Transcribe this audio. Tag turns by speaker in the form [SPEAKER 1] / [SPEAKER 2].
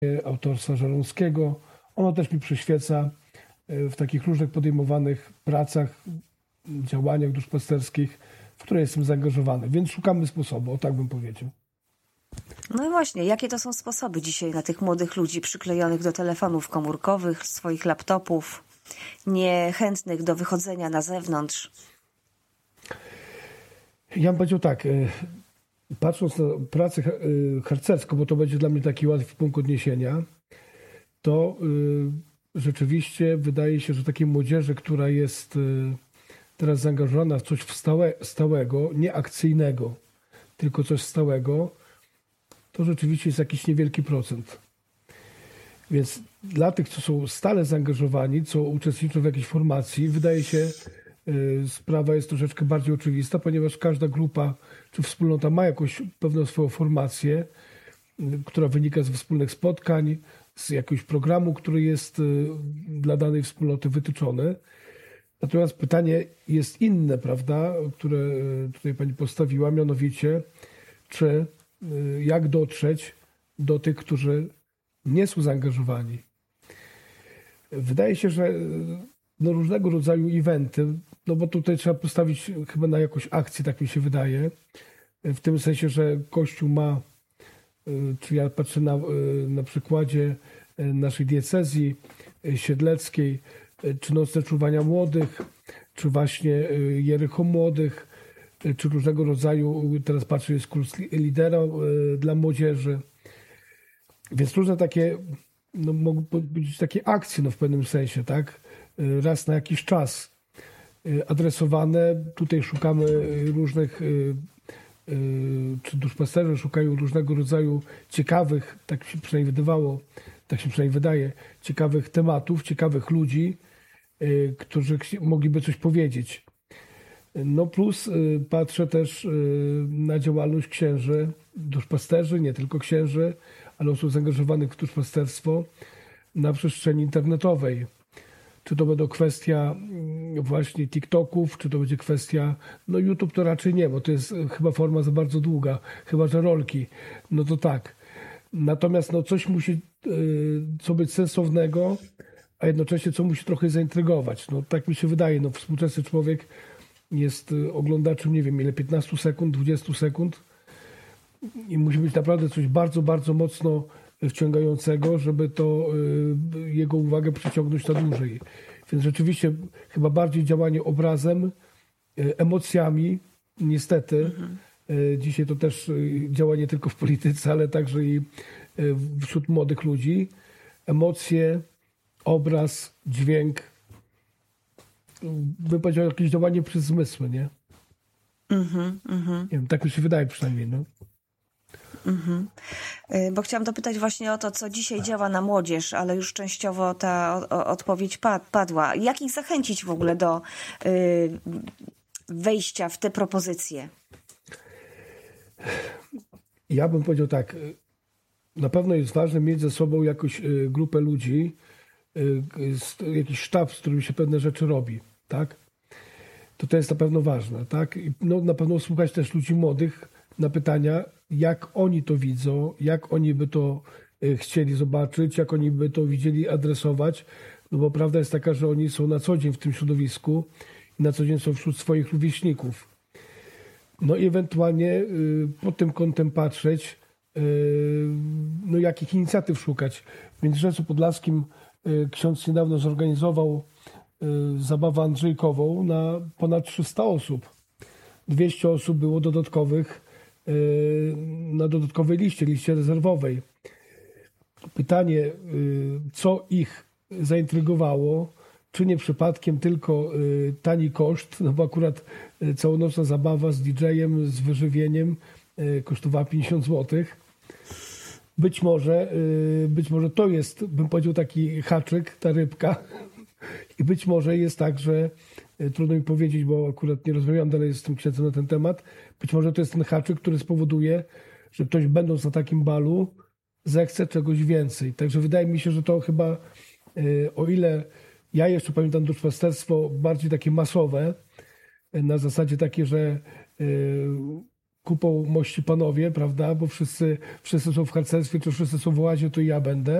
[SPEAKER 1] autorstwa Żeromskiego. Ono też mi przyświeca w takich różnych podejmowanych pracach, działaniach duszpasterskich, w które jestem zaangażowany. Więc szukamy sposobu, o tak bym powiedział.
[SPEAKER 2] No i właśnie, jakie to są sposoby dzisiaj na tych młodych ludzi przyklejonych do telefonów komórkowych, swoich laptopów, niechętnych do wychodzenia na zewnątrz?
[SPEAKER 1] Ja bym powiedział tak, patrząc na pracę harcerską, bo to będzie dla mnie taki łatwy punkt odniesienia, to rzeczywiście wydaje się, że takiej młodzieży, która jest teraz zaangażowana w coś stałego, nie akcyjnego, tylko coś stałego, to rzeczywiście jest jakiś niewielki procent. Więc dla tych, co są stale zaangażowani, co uczestniczą w jakiejś formacji, wydaje się, sprawa jest troszeczkę bardziej oczywista, ponieważ każda grupa czy wspólnota ma jakąś pewną swoją formację, która wynika ze wspólnych spotkań, z jakiegoś programu, który jest dla danej wspólnoty wytyczony. Natomiast pytanie jest inne, prawda, które tutaj pani postawiła, mianowicie, czy jak dotrzeć do tych, którzy nie są zaangażowani. Wydaje się, że różnego rodzaju eventy, no bo tutaj trzeba postawić chyba na jakąś akcję, tak mi się wydaje, w tym sensie, że Kościół ma, czy ja patrzę na przykładzie naszej diecezji siedleckiej, czy nocne czuwania młodych, czy właśnie Jericho młodych, czy różnego rodzaju, teraz patrzę, jest kurs lidera dla młodzieży. Więc różne takie, no mogą być takie akcje, no w pewnym sensie, tak? Raz na jakiś czas adresowane. Tutaj szukamy różnych, czy duszpasterze szukają różnego rodzaju ciekawych, tak się przynajmniej wydawało, tak się przynajmniej wydaje, ciekawych tematów, ciekawych ludzi, którzy mogliby coś powiedzieć. No plus patrzę też na działalność księży, duszpasterzy, nie tylko księży, ale osób zaangażowanych w duszpasterstwo na przestrzeni internetowej. Czy to będą kwestia właśnie TikToków, czy to będzie kwestia, no YouTube to raczej nie, bo to jest chyba forma za bardzo długa, chyba że rolki, no to tak. Natomiast no coś musi co być sensownego, a jednocześnie co musi trochę zaintrygować. No tak mi się wydaje, no współczesny człowiek jest oglądaczem, nie wiem ile, 15 sekund, 20 sekund i musi być naprawdę coś bardzo, bardzo mocno wciągającego, żeby to jego uwagę przyciągnąć na dłużej. Więc rzeczywiście chyba bardziej działanie obrazem, emocjami, niestety. Dzisiaj to też działa nie tylko w polityce, ale także i wśród młodych ludzi. Emocje, obraz, dźwięk, bym powiedział, jakieś działanie przez zmysły, nie? Nie wiem, tak mi się wydaje przynajmniej, no.
[SPEAKER 2] Bo chciałam dopytać właśnie o to, co dzisiaj działa na młodzież, ale już częściowo ta odpowiedź padła. Jak ich zachęcić w ogóle do wejścia w te propozycje?
[SPEAKER 1] Ja bym powiedział tak, na pewno jest ważne mieć ze sobą jakąś grupę ludzi, jakiś sztab, z którym się pewne rzeczy robi, tak? To jest na pewno ważne, tak? I no, na pewno słuchać też ludzi młodych na pytania, jak oni to widzą, jak oni by to chcieli zobaczyć, jak oni by to widzieli adresować, no bo prawda jest taka, że oni są na co dzień w tym środowisku i na co dzień są wśród swoich rówieśników. No i ewentualnie pod tym kątem patrzeć, no jakich inicjatyw szukać. W Międzyrzeczu Podlaskim ksiądz niedawno zorganizował zabawę andrzejkową na ponad 300 osób. 200 osób było dodatkowych na dodatkowej liście rezerwowej. Pytanie, co ich zaintrygowało, czy nie przypadkiem tylko tani koszt, no bo akurat całonocna zabawa z DJ-em, z wyżywieniem kosztowała 50 zł. Być może to jest, bym powiedział, taki haczyk, ta rybka. I być może jest tak, że trudno mi powiedzieć, bo akurat nie rozmawiam dalej z tym księdzem na ten temat. Być może to jest ten haczyk, który spowoduje, że ktoś będąc na takim balu zechce czegoś więcej. Także wydaje mi się, że to chyba, o ile ja jeszcze pamiętam duszpasterstwo bardziej takie masowe, na zasadzie takie, że kupą mości panowie, prawda, bo wszyscy są w harcerstwie, to wszyscy są w łazie, to i ja będę.